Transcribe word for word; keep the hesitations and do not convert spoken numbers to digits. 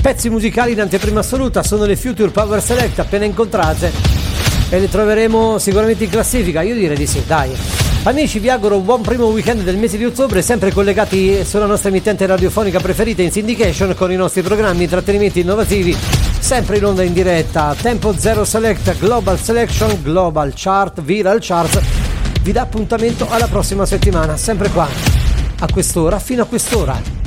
pezzi musicali in anteprima assoluta sono le Future Power Select appena incontrate e le troveremo sicuramente in classifica, io direi di sì, dai. Amici, vi auguro un buon primo weekend del mese di ottobre, sempre collegati sulla nostra emittente radiofonica preferita in syndication con i nostri programmi, intrattenimenti innovativi, sempre in onda in diretta. Tempo Zero Select, Global Selection, Global Chart, Viral Charts vi dà appuntamento alla prossima settimana, sempre qua a quest'ora, fino a quest'ora.